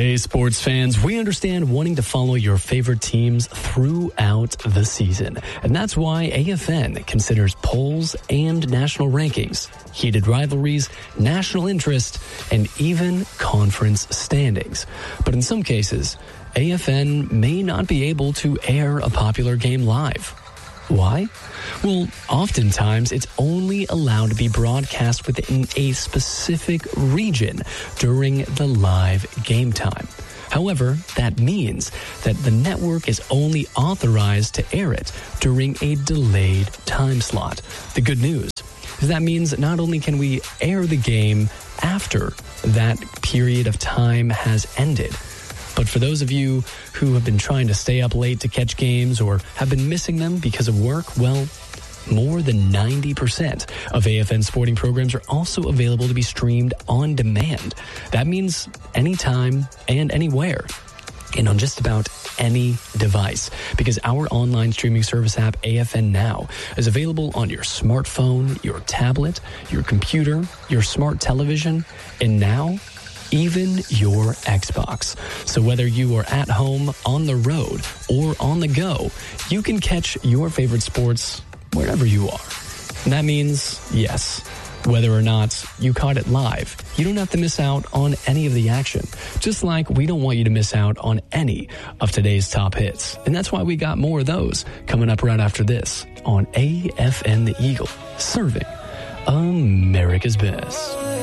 Hey, sports fans, we understand wanting to follow your favorite teams throughout the season. And that's why AFN considers polls and national rankings, heated rivalries, national interest, and even conference standings. But in some cases, AFN may not be able to air a popular game live. Why? Well, oftentimes it's only allowed to be broadcast within a specific region during the live game time. However, that means that the network is only authorized to air it during a delayed time slot. The good news is that means not only can we air the game after that period of time has ended, but for those of you who have been trying to stay up late to catch games or have been missing them because of work, well, more than 90% of AFN sporting programs are also available to be streamed on demand. That means anytime and anywhere, and on just about any device, because our online streaming service app, AFN Now, is available on your smartphone, your tablet, your computer, your smart television, and now even your Xbox. So whether you are at home, on the road, or on the go, you can catch your favorite sports wherever you are. And that means, yes, whether or not you caught it live, you don't have to miss out on any of the action. Just like we don't want you to miss out on any of today's top hits. And that's why we got more of those coming up right after this on AFN The Eagle, serving America's best.